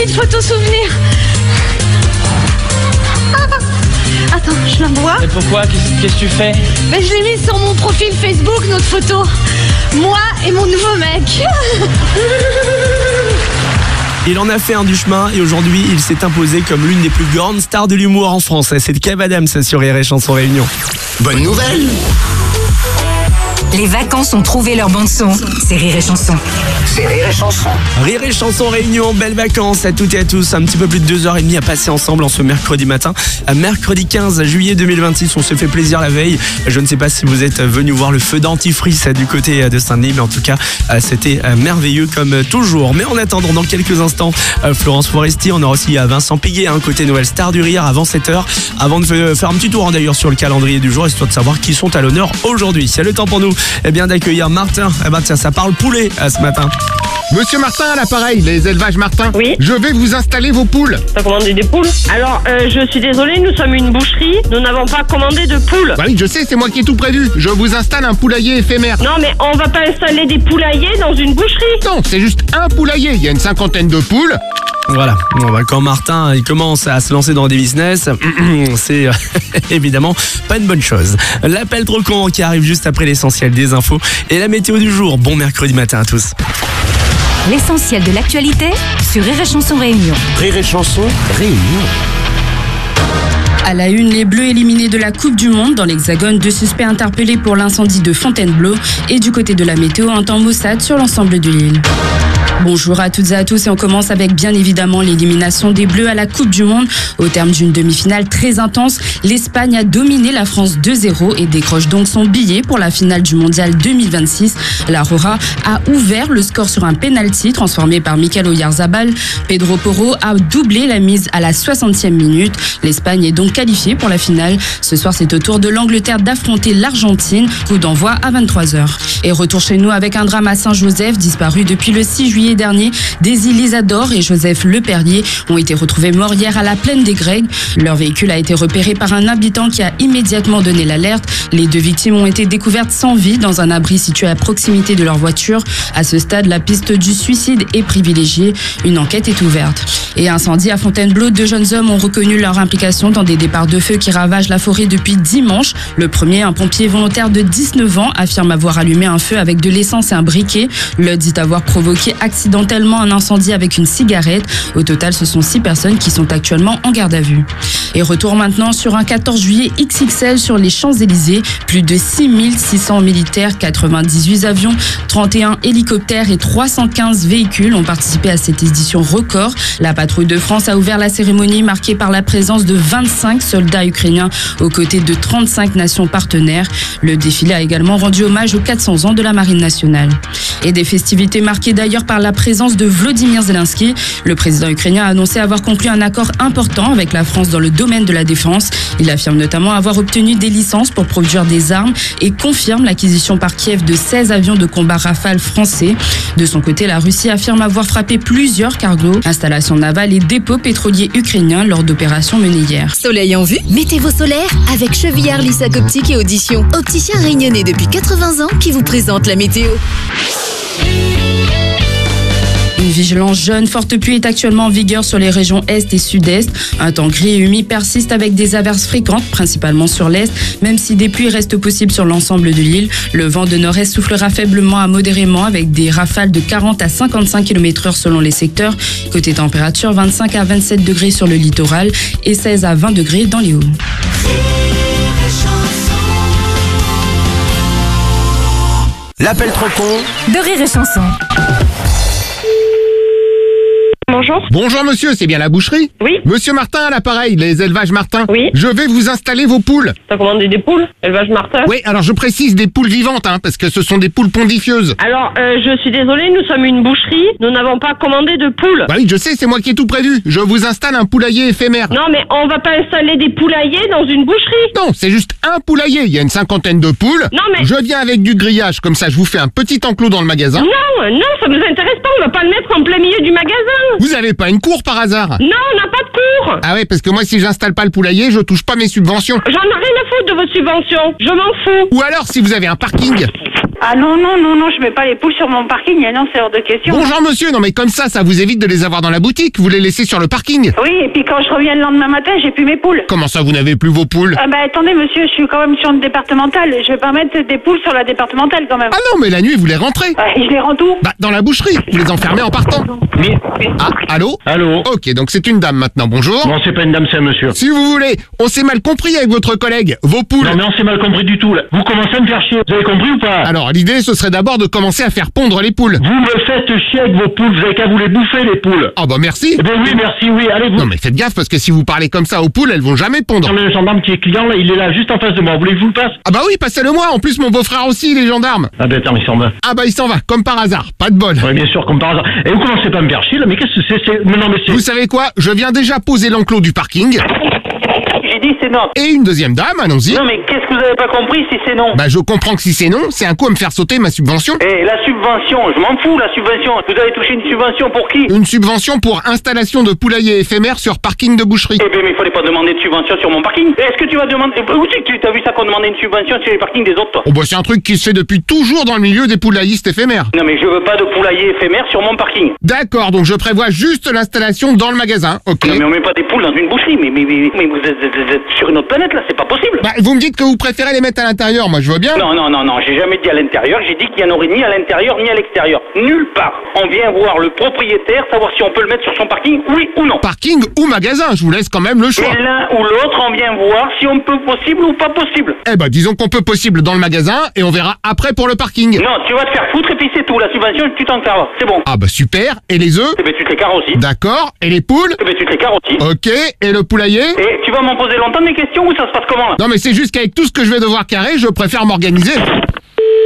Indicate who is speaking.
Speaker 1: petite photo souvenir. Attends, je l'envoie.
Speaker 2: Mais pourquoi? Qu'est-ce que tu fais?
Speaker 1: Ben, je l'ai mis sur mon profil Facebook, notre photo. Moi et mon nouveau mec.
Speaker 3: Il en a fait un du chemin et aujourd'hui il s'est imposé comme l'une des plus grandes stars de l'humour en France. C'est Kev Adams sur Rire et Chanson Réunion.
Speaker 4: Bonne nouvelle!
Speaker 5: Les vacances ont trouvé leur bande-son. C'est Rire et Chanson.
Speaker 4: C'est Rire et Chanson.
Speaker 3: Rire et Chanson Réunion, belles vacances à toutes et à tous. Un petit peu plus de 2h30 à passer ensemble en ce mercredi matin. Mercredi 15 juillet 2026, on se fait plaisir la veille. Je ne sais pas si vous êtes venus voir le feu dentifrice du côté de Saint-Denis, mais en tout cas, c'était merveilleux comme toujours. Mais en attendant, dans quelques instants, Florence Foresti, on aura aussi Vincent Piguet, côté Noël Star du Rire avant 7h. Avant de faire un petit tour d'ailleurs sur le calendrier du jour, histoire de savoir qui sont à l'honneur aujourd'hui. C'est le temps pour nous d'accueillir Martin. Tiens, ça parle poulet ce matin.
Speaker 6: Monsieur Martin à l'appareil, les élevages Martin.
Speaker 7: Oui.
Speaker 6: Je vais vous installer vos poules.
Speaker 7: T'as commandé des poules? Alors, je suis désolée, nous sommes une boucherie. Nous n'avons pas commandé de poules.
Speaker 6: Bah oui, je sais, c'est moi qui ai tout prévu. Je vous installe un poulailler éphémère.
Speaker 7: Non, mais on va pas installer des poulaillers dans une boucherie.
Speaker 6: Non, c'est juste un poulailler. Il y a une 50aine de poules.
Speaker 3: Voilà, quand Martin il commence à se lancer dans des business, c'est évidemment pas une bonne chose. L'appel trop con qui arrive juste après l'essentiel des infos et la météo du jour. Bon mercredi matin à tous.
Speaker 5: L'essentiel de l'actualité sur Rire et Chanson Réunion.
Speaker 4: Rire et Chanson Réunion.
Speaker 8: À la une, les Bleus éliminés de la Coupe du Monde. Dans l'Hexagone, 2 suspects interpellés pour l'incendie de Fontainebleau. Et du côté de la météo, un temps maussade sur l'ensemble de l'île. Bonjour à toutes et à tous et on commence avec bien évidemment l'élimination des Bleus à la Coupe du Monde. Au terme d'une demi-finale très intense, l'Espagne a dominé la France 2-0 et décroche donc son billet pour la finale du Mondial 2026. La Roja a ouvert le score sur un penalty transformé par Mikel Oyarzabal. Pedro Porro a doublé la mise à la 60e minute. L'Espagne est donc qualifiée pour la finale. Ce soir, c'est au tour de l'Angleterre d'affronter l'Argentine. Coup d'envoi à 23h. Et retour chez nous avec un drame à Saint-Joseph, disparu depuis le 6 juillet dernier. Daisy Lisador et Joseph Leperrier ont été retrouvés morts hier à la plaine des Grecs. Leur véhicule a été repéré par un habitant qui a immédiatement donné l'alerte. Les 2 victimes ont été découvertes sans vie dans un abri situé à proximité de leur voiture. À ce stade, la piste du suicide est privilégiée. Une enquête est ouverte. Et incendie à Fontainebleau, 2 jeunes hommes ont reconnu leur implication dans des départs de feu qui ravagent la forêt depuis dimanche. Le premier, un pompier volontaire de 19 ans, affirme avoir allumé un feu avec de l'essence et un briquet. L'autre dit avoir provoqué accidentellement un incendie avec une cigarette. Au total, ce sont 6 personnes qui sont actuellement en garde à vue. Et retour maintenant sur un 14 juillet XXL sur les Champs-Élysées. Plus de 6600 militaires, 98 avions, 31 hélicoptères et 315 véhicules ont participé à cette édition record. La patrouille de France a ouvert la cérémonie marquée par la présence de 25 soldats ukrainiens aux côtés de 35 nations partenaires. Le défilé a également rendu hommage aux 400 ans de la Marine nationale. Et des festivités marquées d'ailleurs par la présence de Volodymyr Zelensky. Le président ukrainien a annoncé avoir conclu un accord important avec la France dans le domaine de la défense. Il affirme notamment avoir obtenu des licences pour produire des armes et confirme l'acquisition par Kiev de 16 avions de combat Rafale français. De son côté, la Russie affirme avoir frappé plusieurs cargos, installations navales et dépôts pétroliers ukrainiens lors d'opérations menées hier.
Speaker 9: Soleil en vue, mettez vos solaires avec Chevillard Lissac Optique et Audition. Opticien réunionnais depuis 80 ans qui vous présente la météo.
Speaker 8: Une vigilance jaune, forte pluie est actuellement en vigueur sur les régions Est et Sud-Est. Un temps gris et humide persiste avec des averses fréquentes, principalement sur l'Est, même si des pluies restent possibles sur l'ensemble de l'île. Le vent de nord-est soufflera faiblement à modérément avec des rafales de 40 à 55 km/h selon les secteurs. Côté température, 25 à 27 degrés sur le littoral et 16 à 20 degrés dans les Hauts.
Speaker 4: L'appel trop con
Speaker 5: De Rire et Chanson.
Speaker 7: Bonjour.
Speaker 6: Bonjour monsieur, c'est bien la boucherie?
Speaker 7: Oui.
Speaker 6: Monsieur Martin à l'appareil, les élevages Martin.
Speaker 7: Oui.
Speaker 6: Je vais vous installer vos poules.
Speaker 7: T'as commandé des poules? Élevage Martin?
Speaker 6: Oui, alors je précise des poules vivantes, parce que ce sont des poules pondifieuses.
Speaker 7: Alors, je suis désolée, nous sommes une boucherie. Nous n'avons pas commandé de poules.
Speaker 6: Bah oui, je sais, c'est moi qui ai tout prévu. Je vous installe un poulailler éphémère.
Speaker 7: Non, mais on va pas installer des poulaillers dans une boucherie.
Speaker 6: Non, c'est juste un poulailler. Il y a une 50aine de poules.
Speaker 7: Non, mais...
Speaker 6: Je viens avec du grillage, comme ça je vous fais un petit enclos dans le magasin.
Speaker 7: Non, ça nous intéresse pas. On va pas le mettre en plein milieu du magasin.
Speaker 6: Vous avez pas une cour par hasard?
Speaker 7: Non, on n'a pas de cour.
Speaker 6: Ah ouais, parce que moi si j'installe pas le poulailler, je touche pas mes subventions.
Speaker 7: J'en ai rien à foutre de vos subventions. Je m'en fous.
Speaker 6: Ou alors si vous avez un parking.
Speaker 2: Ah non, je mets pas les poules sur mon parking, non, c'est hors de question.
Speaker 6: Bonjour monsieur, non mais comme ça vous évite de les avoir dans la boutique, vous les laissez sur le parking.
Speaker 2: Oui, et puis quand je reviens le lendemain matin, j'ai plus mes poules.
Speaker 6: Comment ça, vous n'avez plus vos poules?
Speaker 2: Ah bah attendez monsieur, je suis quand même sur une départementale, je vais pas mettre des poules sur la départementale quand même.
Speaker 6: Ah non, mais la nuit vous les rentrez.
Speaker 2: Je les rends où?
Speaker 6: Bah dans la boucherie, vous les enfermez en partant.
Speaker 10: Mais...
Speaker 6: Ah, allô?
Speaker 10: Allô?
Speaker 6: Ok, donc c'est une dame maintenant, bonjour.
Speaker 10: Non, c'est pas une dame, c'est un monsieur.
Speaker 6: Si vous voulez, on s'est mal compris avec votre collègue, vos poules.
Speaker 10: Non mais on s'est mal compris du tout là. Vous commencez à me faire chier, vous avez compris ou pas?
Speaker 6: Alors l'idée ce serait d'abord de commencer à faire pondre les poules.
Speaker 10: Vous me faites chier avec vos poules, vous avez qu'à vous les bouffer les poules.
Speaker 6: Ah bah merci.
Speaker 10: Eh ben oui, merci, oui, allez vous.
Speaker 6: Non mais faites gaffe parce que si vous parlez comme ça aux poules, elles vont jamais pondre.
Speaker 10: Non, mais le gendarme qui est client là, il est là juste en face de moi, voulez que je vous le passe?
Speaker 6: Ah bah oui, passez-le moi, en plus mon beau-frère aussi il est gendarme.
Speaker 10: Ah ben attends, il s'en va.
Speaker 6: Ah bah il s'en va, comme par hasard, pas de bol.
Speaker 10: Oui bien sûr, comme par hasard. Et vous commencez pas à me faire chier là, mais qu'est-ce que c'est? Non mais c'est...
Speaker 6: Vous savez quoi? Je viens déjà poser l'enclos du parking.
Speaker 7: J'ai dit c'est non.
Speaker 6: Et une deuxième dame, allons-y.
Speaker 7: Non mais qu'est-ce que vous avez pas compris si c'est non?
Speaker 6: Bah je comprends que si c'est non, c'est un coup à me faire sauter ma subvention.
Speaker 7: Eh, la subvention, je m'en fous la subvention. Vous avez touché une subvention pour qui?
Speaker 6: Une subvention pour installation de poulailler éphémère sur parking de boucherie.
Speaker 7: Eh ben mais il fallait pas demander de subvention sur mon parking. Est-ce que tu vas demander... Où c'est que tu as vu ça qu'on demandait une subvention sur les parkings des autres toi?
Speaker 6: Oh bah c'est un truc qui se fait depuis toujours dans le milieu des poulaillistes éphémères.
Speaker 7: Non mais je veux pas de poulailler éphémère sur mon parking.
Speaker 6: D'accord, donc je prévois juste l'installation dans le magasin, ok.
Speaker 7: Non mais on met pas des poules dans une boucherie, mais vous êtes sur une autre planète là, c'est pas possible.
Speaker 6: Bah vous me dites que vous préférez les mettre à l'intérieur, moi je veux bien.
Speaker 7: Non, j'ai jamais dit à l'intérieur, j'ai dit qu'il n'y en aurait ni à l'intérieur ni à l'extérieur. Nulle part. On vient voir le propriétaire, savoir si on peut le mettre sur son parking, oui ou non.
Speaker 6: Parking ou magasin, je vous laisse quand même le choix.
Speaker 7: Et l'un ou l'autre, on vient voir si on peut possible ou pas possible.
Speaker 6: Eh bah disons qu'on peut possible dans le magasin et on verra après pour le parking.
Speaker 7: Non, tu vas te faire foutre et puis c'est tout. La subvention, tu t'en carres, c'est bon.
Speaker 6: Ah bah super, et les œufs?
Speaker 7: Eh ben tu te les carres aussi.
Speaker 6: D'accord, et les poules?
Speaker 7: Eh ben tu te les carres aussi.
Speaker 6: Ok, et le poulailler?
Speaker 7: Et tu vas m'en poser longtemps des questions ou ça se passe comment là?
Speaker 6: Non mais c'est juste qu'avec tout ce que je vais devoir carrer, je préfère m'organiser.